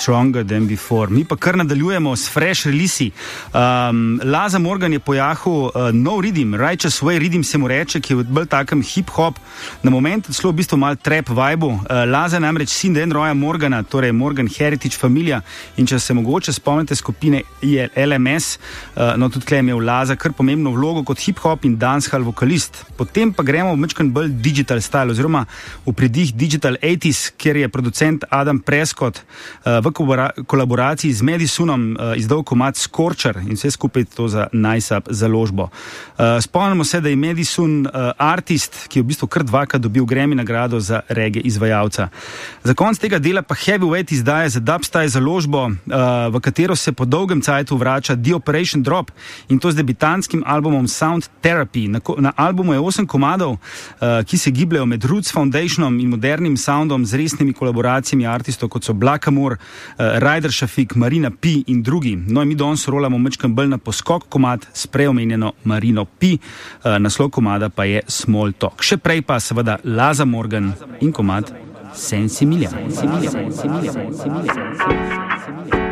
Stronger Than Before. Mi pa kar nadaljujemo s fresh release. Laza Morgan je pojahil nov ridim, Righteous Way ridim se mu reče, ki je v bolj takem hip-hop, na moment celo v bistvu mal trap vibe. Laza namreč sin Roya Morgana, torej Morgan Heritage familija, in če se mogoče spomnite skupine LMS, no tudi tukaj je imel Laza kar pomembno vlogo kot hip-hop in dancehall vokalist. Potem pa gremo v mečkan bolj digital style, oziroma v pridih Digital 80s, kjer je producent Adam Prescott v kolaboraciji z Madisunom izdal komad Scorcher in vse skupaj to za Nice-Up založbo. Spomnimo se, da je Madison artist, ki je v bistvu kar dvakrat dobil Grammy nagrado za reggae izvajalca. Za konc tega dela pa Heavyweight izdaja za Dubstyle založbo, v katero se po dolgem cajtu vrača The Operation Drop, in to z debitantskim albumom Sound Therapy. Na albumu je 8 komadov, ki se gibljajo med Roots Foundationom in modernim soundom z resnimi kolaboracijami artistov, kot so Blackamoor, Ryder Shafik, Marina P in drugi. No in mi danes rolamo mečkam bolj na poskok komad s preomenjeno Marino P. Naslov komada pa je Small Talk. Še prej pa seveda Laza Morgan in komad Sensimilja.